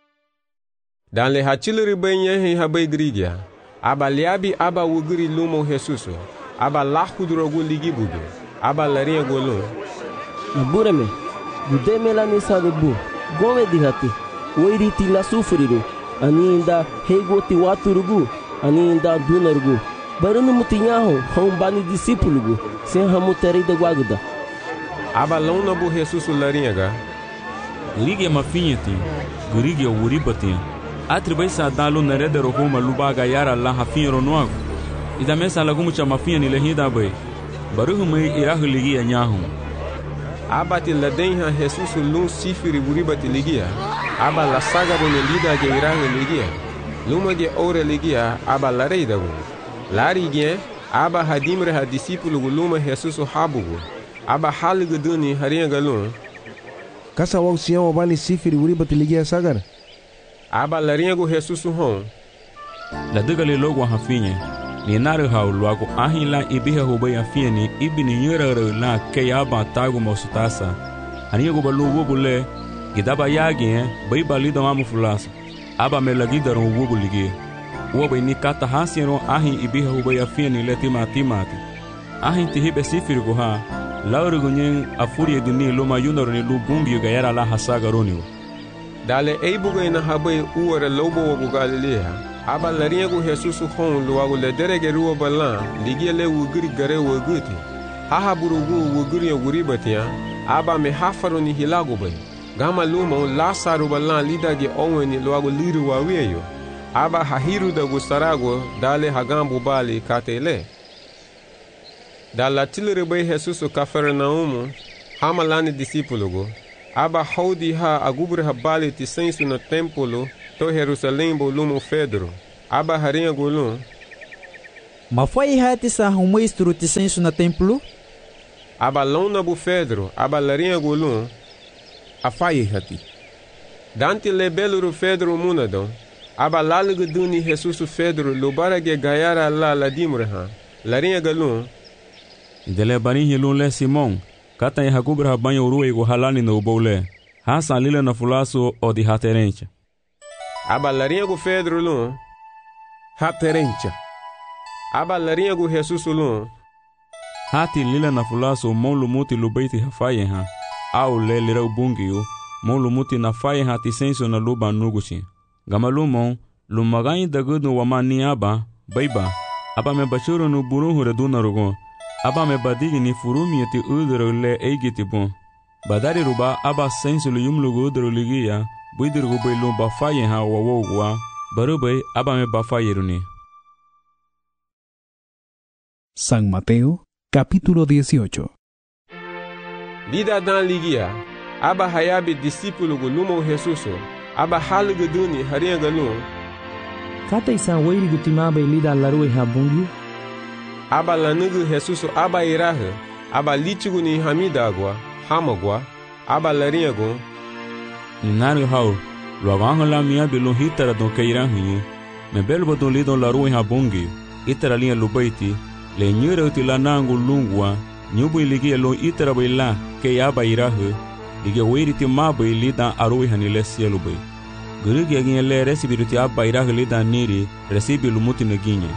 Dan le hachiliri be nyehe habe grigia. Aba liabi aba wuguri lumo Jesuso. Aba lahudrogu ligi budu. Aba laria golo. Nabureme. Gudeme la nisa de bu. Gome dihati. Oiriti la sufriru. Ani inda hegoti waturugu. Ani inda dunarugu. Barunu mutinyaho, hombani disipulugu, sem hamuteri de guaguda. Abalona bu Jesusu laringa. Ligue mafinheti, gurige uribati. Atribai sa dalu nerede rohuma lubaga yara la hafinho noago. Ida mesa lagumu cha mafinha ni lehida bai. Baruhu mai irahu ligia nyahu. Abati ladenha Jesusu lun sifiri uribati ligia. Aba la saga bo lida ge irahu ligia. Luma ge ore ligia aba lareida bu. Larigien, aba hadimre ha disipulu guluma Jesusu habugu. Aba haligu duni haringa galun. Kasa wau siya wabali sifiri uribati ligia sagar. Aba laringa Jesusu hon. La dugale logo hafinye. Ni naru hau luago ahila ibiha hubay afinye ni ibini nyura la ke aba tagu mosutasa. Anigo balu wubule. Gidaba yagien, bai balido mamu fulasa. Aba melagidaro wubu ligie. Wobe ni kata hasiero ahi ibiha hubay afieni le tima timati. Ahi tihibe sifiri guha, lauru gunyen afurie dini luma yunaro ni lubumbi gayara la hasaga roniwa. Dale eibuga ina habay uwara lobo wagu Galilea. Aba lariengu Jesusu hon luwagu le derege ruwa balan, ligie le wugiri gare wuguti. Haha burugu wugiri ya wuribatia, aba me hafaro ni hilagu bay. Gama luma lasaru balan lidage oweni luwagu liru waweyo. Aba hahiru da gustarago dale hagambu bali katele. Da la tilere bai Jesus Cafarnaum, hama lani discípulo, aba haudi ha agubre ha bali ti sensu no templo, to Jerusalém bolumo Pedro, aba harinha golum. Ma foi hati sa humestro ti sensu na templo? Aba lona bu Pedro, aba larinha golum, afai hati. Dante lebeluru Pedro munadon, aba lalugu duni Jesus Pedro lubara ge gayara la la dimreha, larinha galum. Dele bani hilun le Simon, kata ya hakubra banyo urue go halani no bole. Hasa lila na fulaso o di haterencha. Aba larinha go Pedro lun, haterencha. Aba larinha go Jesus lun. Hati lila na fulaso mon lumuti lubeiti hafaye ha. Au le lira ubungiu, mon lumuti na faye ha ti senso na luba nuguchi. Gamalumon, lumagani dagudu wamani aba, baiba, aba me bachuro no burunhu reduna rugon. Aba me badigi ni furumi eti udro le eigiti bon. Badari ruba aba sensu lu yumlugu udro ligia, buidirgu bai lumba faye ha wawogwa, barubai aba me bafaye runi. San Mateo, capítulo dieciocho. Lida dan ligia, aba hayabi discípulo gu lumo Jesuso, aba halugu duni harinha galum. Kata isa wairi gutimabe lida larue habungu. Aba lanugu Jesus aba iraha, aba litigu ni hamidagwa, hamagwa, aba larinha gun. Ninaru hau, luaganho la mia belo hitara don keiranhu, me belo bodon lidon larue habungi, itara linha lubaiti, le nyura uti lanangu lungwa, nyubu iligi lo itara baila, ke aba iraha, liga wairi ti mabai lidan arue hanile sielu bai. Gurugi agin le resibiruti aba iraha lidan niri, resibi lumuti naginha.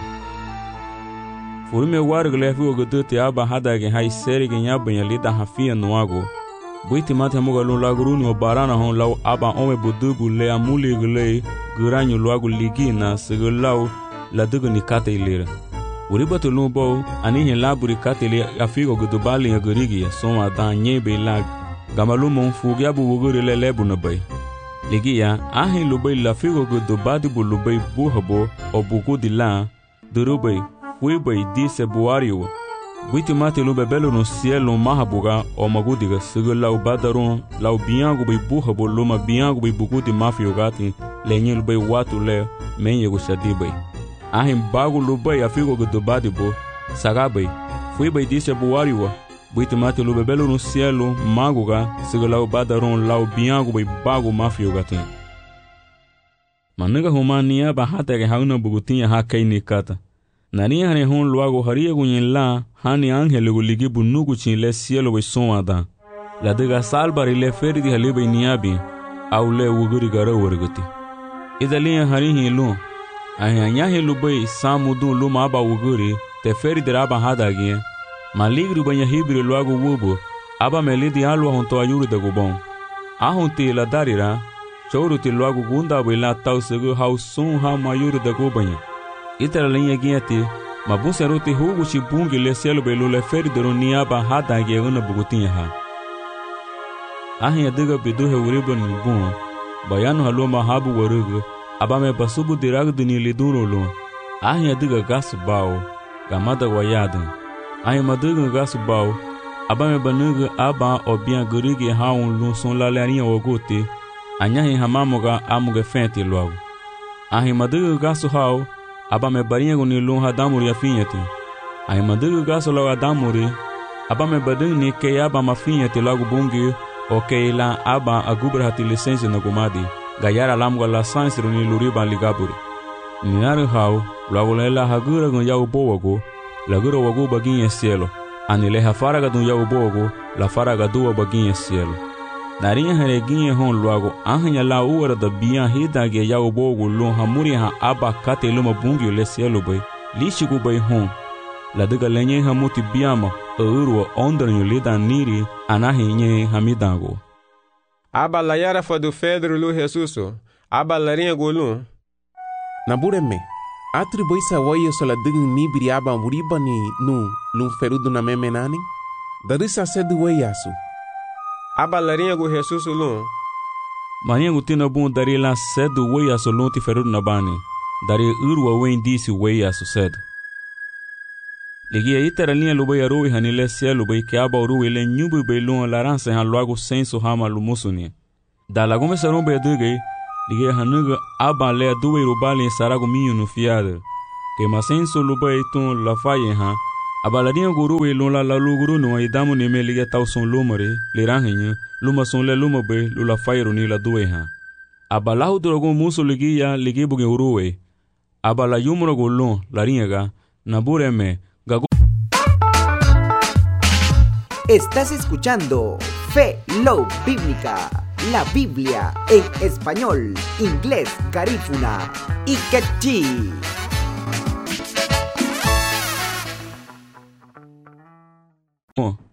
Furume warg lefi oguduti aba hadage hai serige nyabanya lida hafia noago. Buiti mate mugalun laguruni o barana hon lau aba ome budugu le amuli gule guranyu luagu ligina segulau la dugu ni kate ilira. Uribatu lumbo anihe laburi kate li afigo gudubali ya gurigi ya soma dan nyebe lag. Gamalumo mfugi abu wuguri le lebu nabai. Ligia ahin lubai la figo gudubadi bu lubai buhabo o bugudi la durubai. Uibai disse buario. Buiti mate lube belo no cielo mahabuga o magudiga sigo lau badaron lau biango bai burra boluma biango bai bugudi mafio gati lenye lube watu le menye go shadibai. Ahim bago lubai afigo go dobadi bo sagabai. Fuibai disse buario. Buiti mate lube belo no cielo maguga sigo lau badaron lau biango bai bago mafio gati. Manuga humania bahata ke hauna bugutinha hakai ni kata. Nani hane hon luago haria gunyen la hani angele guligi bunugu chin le cielo bai somada. La diga salbari le ferdi halibai niabi au le wuguri gara warguti. Ida liya hari hi lu. Ahi anyahi lubai samudu luma aba wuguri te ferdi raba hadagi. Maligri banya hibri luago wubu aba melidi alwa honto ayuru da gubon. Ahunti la darira chouruti luago gunda bai la tau segu hau sun ha mayuru da gubanya. Itara linha guiati, mabusa ruti hugo chibungi le cielo belu le ferido niaba hada ge una bugutinha ha. Ahi adiga bidu he uriba ni bun, bayano haloma habu warugu, abame basubu diragu duni liduro lo. Ahi adiga gasu bao, gamada wayadan. Ahi maduga gasu bao, abame banuga aba obian gurigi haun lun son la larinha ogote, anyahi hamamoga amuga fenti logo. Ahi maduga gasu hao, aba me barinha guni lun hadamuri afinhati. Ai madugu gaso logo adamuri, aba me badung ni ke aba mafinhati logo bungi, o ke la aba agubra hati licença na gumadi, gayara lamgo la sansiro ni luriba ligaburi. Ninaru hau, logo lela hagura gun yau boago, lagura wagu baginha cielo, anile hafaraga dun yau boago, la faraga dua baginha cielo. Narinha hareginha hon logo ahanya la uara da bian hidage yau bogo lon hamuri ha aba kate luma bungi le cielo bai lishigu bai hon la diga lenye hamuti biama urwa ondranyo lida niri anahi nye hamidango. Aba la yara fadu Pedro lu Jesuso aba larinha golun. Nabureme atri boisa wayo sola digin nibiri aba muriba ni nu lun ferudu na memenani darisa sedu wayasu. Aba larinha go Jesus lun. Marinha gutina bun dari la sedu wei aso lun ti ferudu na bani. Dari urwa wen disi wei aso sedu. Ligi itera linha lubai aruwi hanile sia lubai ke aba uruwi le nyubu be lun laranse han luago senso hama lumusuni. Da lagume sarumbe duge ligi hanuga aba le duwe rubali sarago minho no fiado. Que masenso lubai tun la faye ha abaladinha guruwi lun la la luguru no idamu ne me liga tau son lumare le ranhenyo luma son le luma be lula faye ni la duwe ha. Abalahu drogo muso ligi ya ligi buge uruwe. Abala yumro golon la ringa nabureme. Estás escuchando Fe Love Bíblica, la Biblia en español, inglés, garífuna y quechí. Oh.